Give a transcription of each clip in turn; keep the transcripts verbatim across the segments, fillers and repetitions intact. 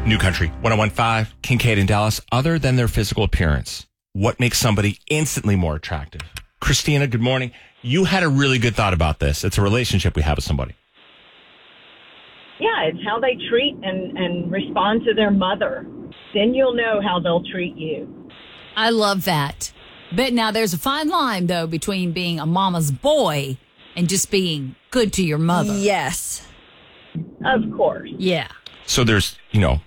New Country, one oh one point five, Kincaid in Dallas. Other than their physical appearance, what makes somebody instantly more attractive? Christina, good morning. You had a really good thought about this. It's a relationship we have with somebody. Yeah, it's how they treat and, and respond to their mother. Then you'll know how they'll treat you. I love that. But now there's a fine line, though, between being a mama's boy and just being good to your mother. Yes. Of course. Yeah. So there's, you know,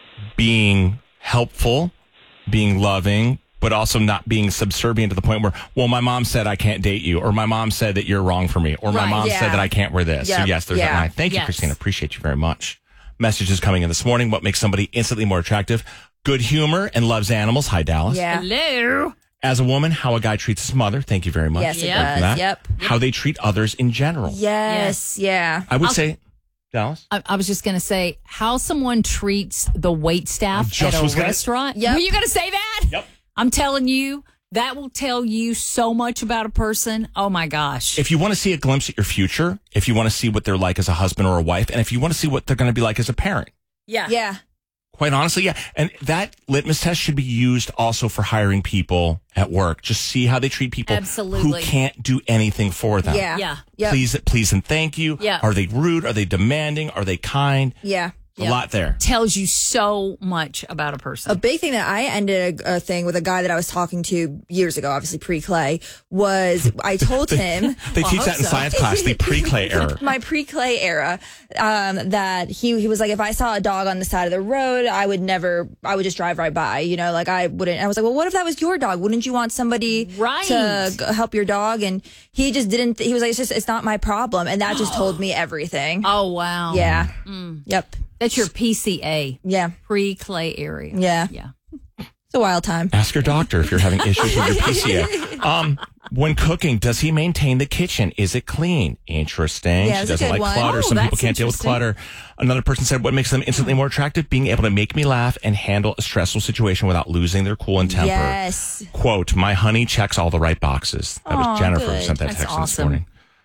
being helpful, being loving, but also not being subservient to the point where, well, my mom said I can't date you, or my mom said that you're wrong for me, or my Right, mom yeah. said that I can't wear this. Yep, So yes, there's yeah. that line. Thank you, Yes. Christina. Appreciate you very much. Messages coming in this morning. What makes somebody instantly more attractive? Good humor and loves animals. Hi, Dallas. Yeah. Hello. As a woman, how a guy treats his mother. Thank you very much. Yes, it Yep. Learned from does. that. Yep. How they treat others in general. Yes. Yeah. I would I'll- say, Dallas. I, I was just going to say how someone treats the wait staff just at a was gonna- restaurant. Yep. Were you going to say that? Yep. I'm telling you, that will tell you so much about a person. Oh, my gosh. If you want to see a glimpse at your future, if you want to see what they're like as a husband or a wife, and if you want to see what they're going to be like as a parent, yeah. Yeah. quite honestly, yeah. And that litmus test should be used also for hiring people at work. Just see how they treat people Absolutely. who can't do anything for them. Yeah. Yeah. Yep. Please, please, and thank you. Yeah. Are they rude? Are they demanding? Are they kind? Yeah. A Yeah. lot there. Tells you so much about a person. A big thing that I ended a, a thing with a guy that I was talking to years ago, obviously pre-Clay, was I told him They Well, I teach hope that in so. science class, the pre-Clay era. my pre-Clay era, um, that he he was like, if I saw a dog on the side of the road, I would never, I would just drive right by, you know, like I wouldn't. I was like, well, what if that was your dog? Wouldn't you want somebody Right. to g- help your dog? And he just didn't. He was like, it's just, it's not my problem, and that just told me everything. Oh, wow. Yeah. Mm. Yep. That's your P C A, Yeah. pre-Clay area. Yeah. Yeah. It's a wild time. Ask your doctor if you're having issues with your P C A. Um, when cooking, does he maintain the kitchen? Is it clean? Interesting. Yeah, she that's a doesn't good like one. clutter. Oh, Some people that's can't deal with interesting. clutter. Another person said, what makes them instantly more attractive? Being able to make me laugh and handle a stressful situation without losing their cool and temper. Yes. Quote, my honey checks all the right boxes. That Aw, was Jennifer who good. sent that That's text this awesome. morning.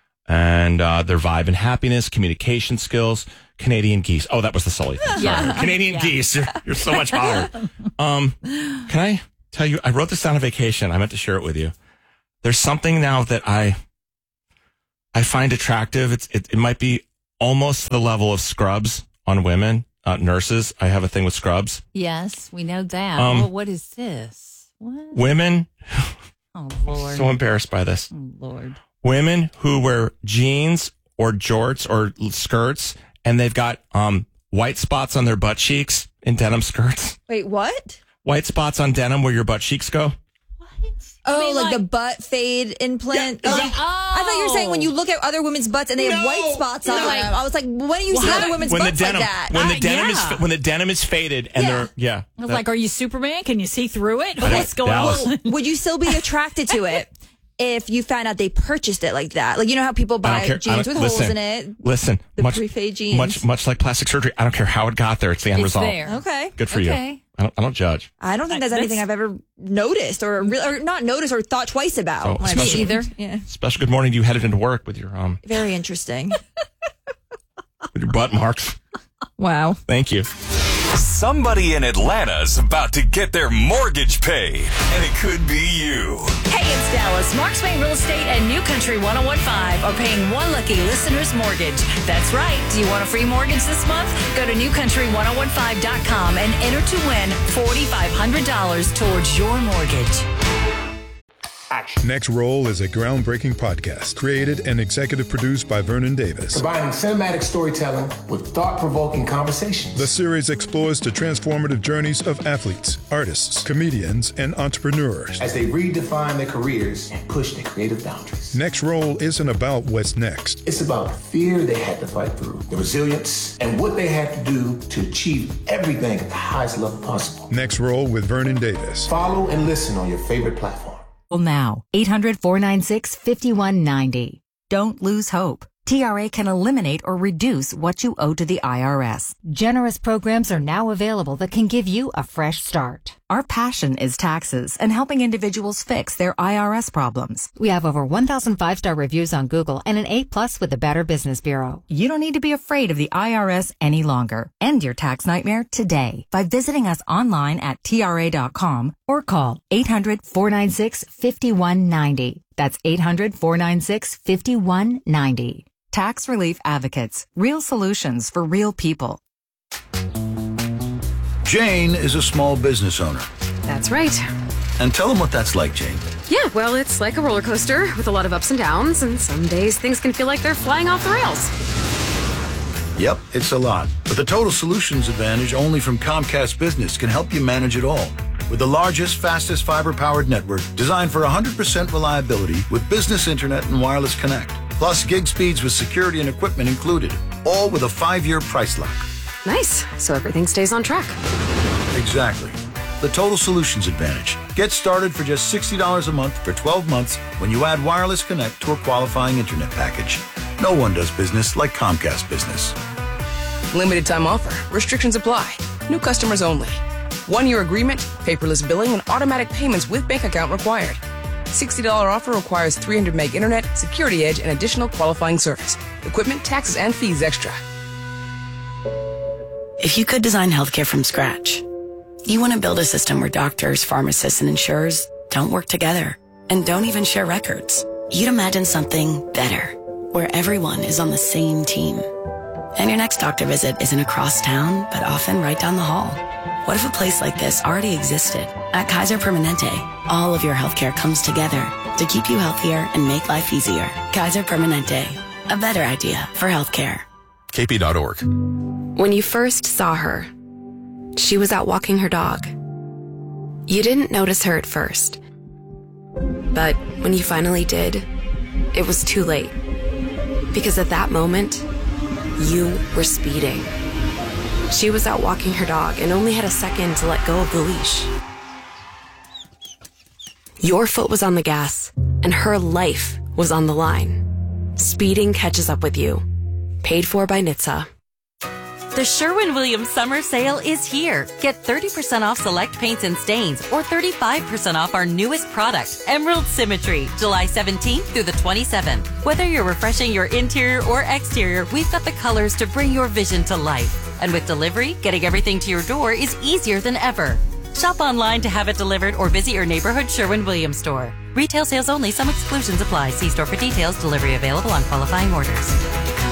And uh, their vibe and happiness, communication skills, Canadian geese. Oh, that was the Sully thing. Sorry. Yeah. Canadian Yeah. geese. You're, you're so much hotter. Um, can I tell you, I wrote this down on vacation. I meant to share it with you. There's something now that I I find attractive. It's It, it might be almost the level of Scrubs on women, uh, nurses. I have a thing with Scrubs. Yes, we know that. Um, well, what is this? What? Women, Oh, Lord. so embarrassed by this. Oh, Lord. Women who wear jeans or jorts or skirts, and they've got um, white spots on their butt cheeks in denim skirts. Wait, what? White spots on denim where your butt cheeks go. Oh, mean, like, like- the butt fade implant. Yeah, is oh, that- I thought you were saying when you look at other women's butts and they have No, white spots on no. them. I was like, when do you see What? other women's When the butts denim, like that? when the Uh, denim yeah. is when the denim is faded and Yeah. they're yeah. I was like, are you Superman? Can you see through it? What's going Dallas. on? Would you still be attracted to it if you found out they purchased it like that? Like, you know how people I buy don't care. I jeans don't- with holes listen, in it? Listen, The much, pre-fade jeans. much much like plastic surgery. I don't care how it got there. It's the end It's result. there. Okay. Good for Okay. you. I don't, I don't judge. I don't think that's That's- anything I've ever noticed or, re- or not noticed or thought twice about. Oh, when I've especially- seen Me it. either. Yeah. Special good morning to you headed into work with your um Very interesting. with your butt marks. Wow. Thank you. Somebody in Atlanta's about to get their mortgage paid, and it could be you. Hey, it's Dallas. Marks Bay Real Estate and New Country one oh one point five are paying one lucky listener's mortgage. That's right. Do you want a free mortgage this month? Go to new country one oh one five dot com and enter to win four thousand five hundred dollars towards your mortgage. Next Roll is a groundbreaking podcast created and executive produced by Vernon Davis. Combining cinematic storytelling with thought-provoking conversations. The series explores the transformative journeys of athletes, artists, comedians, and entrepreneurs. As they redefine their careers and push their creative boundaries. Next Roll isn't about what's next. It's about the fear they had to fight through, the resilience, and what they had to do to achieve everything at the highest level possible. Next Roll with Vernon Davis. Follow and listen on your favorite platform. Now, eight hundred, four nine six, five one nine zero. Don't lose hope. T R A can eliminate or reduce what you owe to the I R S. Generous programs are now available that can give you a fresh start. Our passion is taxes and helping individuals fix their I R S problems. We have over one thousand five-star reviews on Google and an A plus with the Better Business Bureau. You don't need to be afraid of the I R S any longer. End your tax nightmare today by visiting us online at T R A dot com or call eight hundred, four nine six, five one nine zero. That's eight hundred, four nine six, five one nine zero. Tax Relief Advocates. Real solutions for real people. Jane is a small business owner. That's right. And tell them what that's like, Jane. Yeah, well, it's like a roller coaster with a lot of ups and downs, and some days things can feel like they're flying off the rails. Yep, it's a lot. But the Total Solutions Advantage only from Comcast Business can help you manage it all. With the largest, fastest fiber-powered network designed for one hundred percent reliability with business internet and wireless connect. Plus gig speeds with security and equipment included. All with a five-year price lock. Nice. So everything stays on track. Exactly. The Total Solutions Advantage. Get started for just sixty dollars a month for twelve months when you add Wireless Connect to a qualifying internet package. No one does business like Comcast Business. Limited time offer. Restrictions apply. New customers only. One-year agreement, paperless billing, and automatic payments with bank account required. sixty dollars offer requires three hundred meg internet, security edge, and additional qualifying service. Equipment, taxes, and fees extra. If you could design healthcare from scratch, you want to build a system where doctors, pharmacists, and insurers don't work together and don't even share records. You'd imagine something better, where everyone is on the same team. And your next doctor visit isn't across town, but often right down the hall. What if a place like this already existed? At Kaiser Permanente, all of your healthcare comes together to keep you healthier and make life easier. Kaiser Permanente, a better idea for healthcare. K P dot org. When you first saw her, she was out walking her dog. You didn't notice her at first. But when you finally did, it was too late. Because at that moment, you were speeding. She was out walking her dog and only had a second to let go of the leash. Your foot was on the gas, and her life was on the line. Speeding catches up with you. Paid for by N H T S A. The Sherwin-Williams summer sale is here. Get thirty percent off select paints and stains or thirty-five percent off our newest product, Emerald Symmetry, July seventeenth through the twenty-seventh. Whether you're refreshing your interior or exterior, we've got the colors to bring your vision to life. And with delivery, getting everything to your door is easier than ever. Shop online to have it delivered or visit your neighborhood Sherwin-Williams store. Retail sales only. Some exclusions apply. See store for details. Delivery available on qualifying orders.